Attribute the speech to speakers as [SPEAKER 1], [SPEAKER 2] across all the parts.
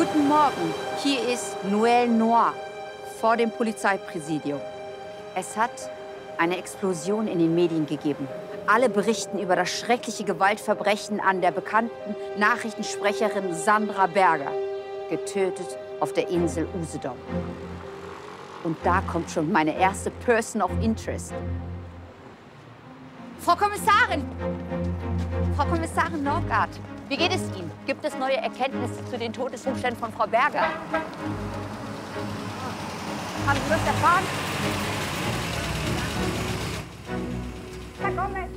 [SPEAKER 1] Guten Morgen, hier ist Noël Noir vor dem Polizeipräsidium. Es hat eine Explosion in den Medien gegeben. Alle berichten über das schreckliche Gewaltverbrechen an der bekannten Nachrichtensprecherin Sandra Berger, getötet auf der Insel Usedom. Und da kommt schon meine erste Person of Interest. Frau Kommissarin! Frau Kommissarin Norgard, wie geht es Ihnen? Gibt es neue Erkenntnisse zu den Todesumständen von Frau Berger? Haben Sie das erfahren? Herr Gomez!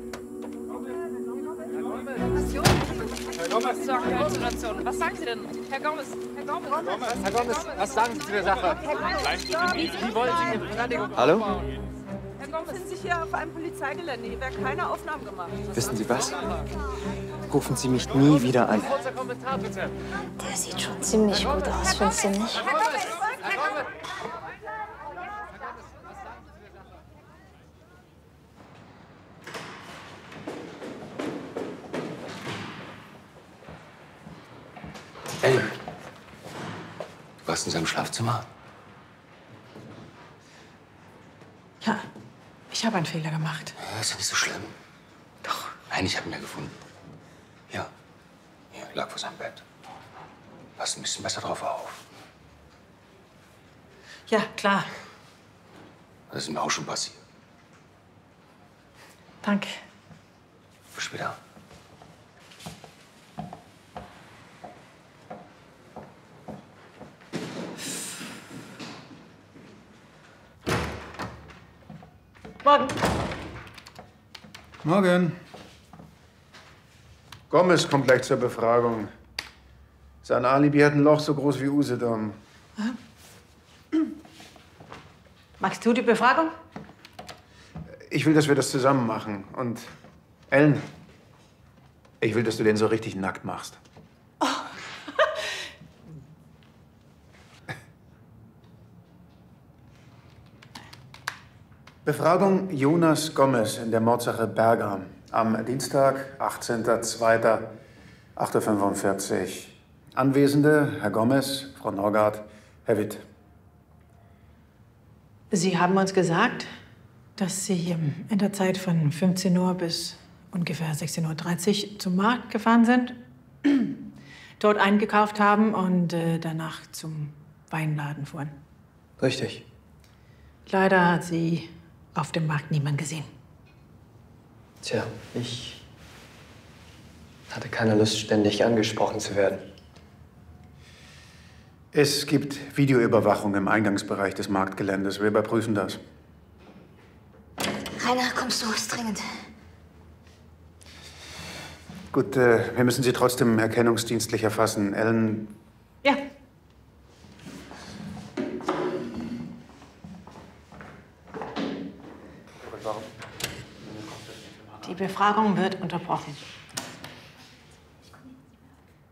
[SPEAKER 2] Herr Gomez zur aktuellen Situation. Was sagen Sie denn? Herr Gomez,
[SPEAKER 3] Herr Gomez, was sagen Sie zu der Sache? Wie wollen Sie Ihre Verteidigung
[SPEAKER 4] Hallo?
[SPEAKER 3] aufbauen?
[SPEAKER 2] Herr Gomez, wir befinden sich hier auf einem Polizeigelände. Hier werden keine Aufnahmen gemacht.
[SPEAKER 4] Wissen Sie was? Rufen Sie mich nie wieder an.
[SPEAKER 3] Kurzer Kommentar, bitte.
[SPEAKER 5] Der sieht schon ziemlich gut aus, findest du nicht?
[SPEAKER 3] Herr Gomez!
[SPEAKER 6] Ellen, du warst in seinem Schlafzimmer?
[SPEAKER 7] Ja, ich habe einen Fehler gemacht.
[SPEAKER 6] Ja, ist ja nicht so schlimm. Doch. Nein, ich habe ihn ja gefunden. Hier. Hier, lag vor seinem Bett. Pass ein bisschen besser drauf auf.
[SPEAKER 7] Ja, klar.
[SPEAKER 6] Das ist mir auch schon passiert.
[SPEAKER 7] Danke.
[SPEAKER 6] Bis später.
[SPEAKER 7] Morgen.
[SPEAKER 8] Morgen. Gomez kommt gleich zur Befragung. Sein Alibi hat ein Loch so groß wie Usedom.
[SPEAKER 7] Magst du die Befragung?
[SPEAKER 8] Ich will, dass wir das zusammen machen. Und Ellen, ich will, dass du den so richtig nackt machst. Befragung Jonas Gomez in der Mordsache Berger. Am Dienstag, 18.02., 8:45 Uhr. Anwesende, Herr Gomez, Frau Norgard, Herr Witt.
[SPEAKER 7] Sie haben uns gesagt, dass Sie in der Zeit von 15 Uhr bis ungefähr 16:30 Uhr zum Markt gefahren sind, dort eingekauft haben und danach zum Weinladen fuhren.
[SPEAKER 4] Richtig.
[SPEAKER 7] Leider hat Sie auf dem Markt niemand gesehen.
[SPEAKER 4] Tja, ich hatte keine Lust, ständig angesprochen zu werden.
[SPEAKER 8] Es gibt Videoüberwachung im Eingangsbereich des Marktgeländes. Wir überprüfen das.
[SPEAKER 5] Rainer, kommst du? Ist dringend.
[SPEAKER 8] Gut, wir müssen Sie trotzdem erkennungsdienstlich erfassen. Ellen,
[SPEAKER 7] Ja. Die Befragung wird unterbrochen.